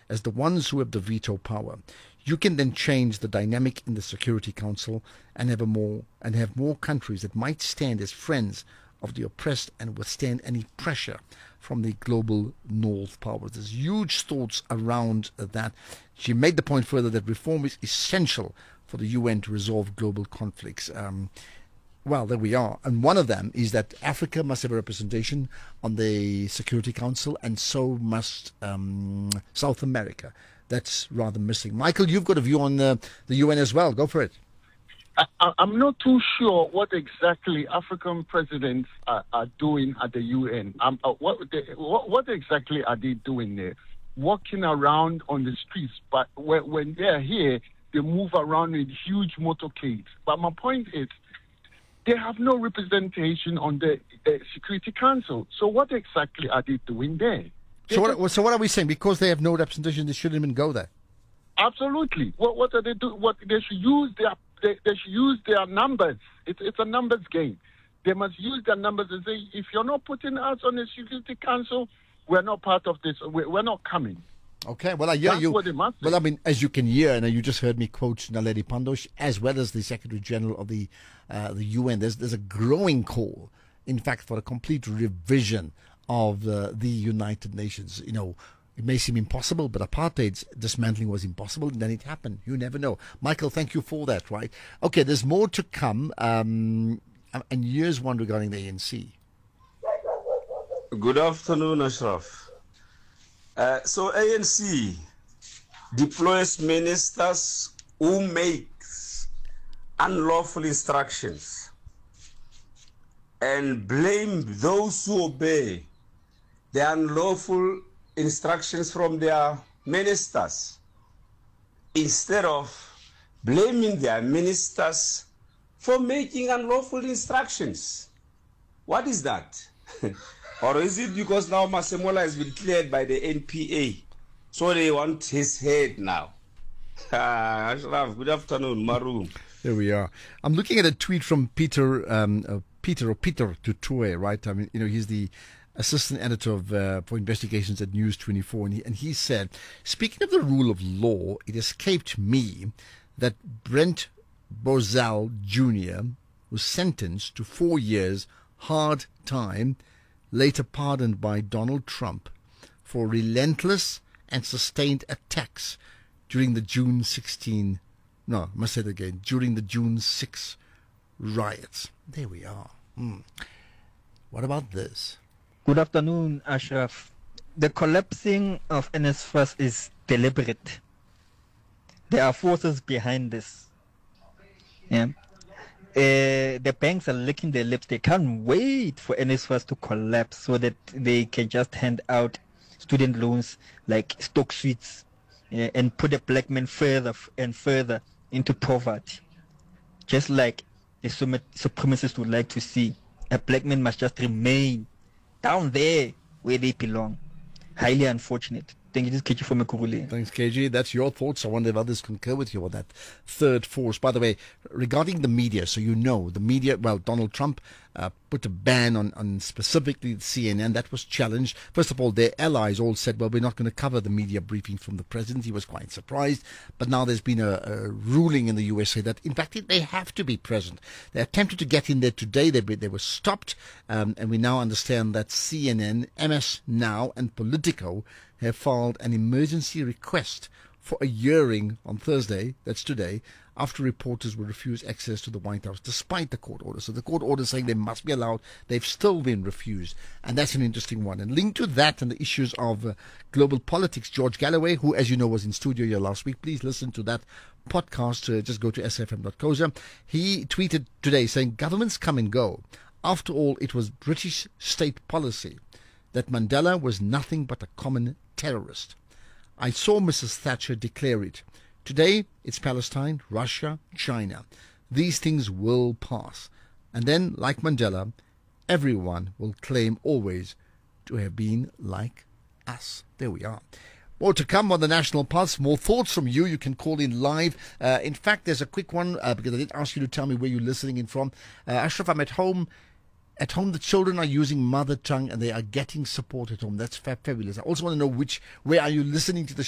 as the ones who have the veto power, you can then change the dynamic in the Security Council and have more countries that might stand as friends of the oppressed and withstand any pressure from the global North powers. There's huge thoughts around that. She made the point further that reform is essential for the UN to resolve global conflicts. Well, there we are. And one of them is that Africa must have a representation on the Security Council, and so must South America. That's rather missing. Michael, you've got a view on the UN as well. Go for it. I'm not too sure what exactly African presidents are doing at the UN. What exactly are they doing there? Walking around on the streets, but when they're here, they move around in huge motorcades. But my point is, they have no representation on the Security Council. So what exactly are they doing there? So what are we saying? Because they have no representation, they shouldn't even go there? Absolutely. What are they doing? What they should use their numbers. It's a numbers game. They must use their numbers and say, if you're not putting us on the Security Council, we're not part of this. We're not coming. Okay, well, I hear you. What they must say. Well, I mean, as you can hear, and you just heard me quote Naledi Pandor, as well as the Secretary General of the UN. There's a growing call, in fact, for a complete revision of the United Nations. You know, it may seem impossible, but apartheid's dismantling was impossible, and then it happened. You never know. Michael, thank you for that, right? Okay, there's more to come, and here's one regarding the ANC. Good afternoon, Ashraf. So ANC deploys ministers who makes unlawful instructions and blame those who obey the unlawful instructions from their ministers instead of blaming their ministers for making unlawful instructions. What is that? Or is it because now Masemola has been cleared by the NPA, so they want his head now? Ashraf, good afternoon, Maroon. There we are. I'm looking at a tweet from Peter Tutue, right? I mean, he's the assistant editor for investigations at News 24, and he said, speaking of the rule of law, it escaped me that Brent Bozell Jr. was sentenced to 4 years hard time, later pardoned by Donald Trump, for relentless and sustained attacks during the June 6 riots. There we are. What about this? Good afternoon, Ashraf. The collapsing of NSFAS is deliberate. There are forces behind this. Yeah. The banks are licking their lips. They can't wait for NSFAS to collapse so that they can just hand out student loans like stock sweets, and put the black man further and further into poverty. Just like the supremacists would like to see. A black man must just remain down there where they belong. Highly unfortunate. Thank you. This is KG from Ekurhuleni. Thanks, KG. That's your thoughts. I wonder if others concur with you on that third force. By the way, regarding the media, so the media, well, Donald Trump put a ban on specifically CNN. That was challenged. First of all, their allies all said, well, we're not going to cover the media briefing from the president. He was quite surprised. But now there's been a ruling in the USA that, in fact, they have to be present. They attempted to get in there today. They were stopped. And we now understand that CNN, MS Now, and Politico have filed an emergency request for a hearing on Thursday, that's today, after reporters were refused access to the White House despite the court order. So the court order saying they must be allowed, they've still been refused. And that's an interesting one. And linked to that and the issues of global politics, George Galloway, who, as you know, was in studio here last week, please listen to that podcast. Just go to sfm.coza. He tweeted today saying, governments come and go. After all, it was British state policy that Mandela was nothing but a common terrorist. I saw Mrs. Thatcher declare it. Today, it's Palestine, Russia, China. These things will pass. And then, like Mandela, everyone will claim always to have been like us. There we are. More to come on the National Pulse. More thoughts from you. You can call in live. In fact, there's a quick one because I did ask you to tell me where you're listening in from. Ashraf, I'm at home. At home, the children are using mother tongue and they are getting support at home. That's fabulous. I also want to know where are you listening to the